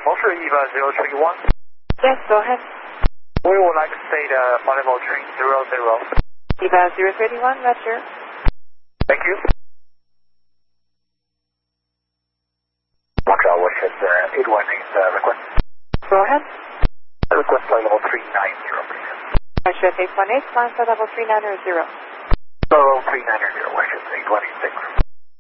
Motor EVA 031. Yes, go ahead. We would like to say the final train 00. EVA 031, Roger. Thank you. Montreal Wishes 818 request. Go ahead. Request flight level 390, please. Roger, 818, flying for level 390. 390, Wishes 826.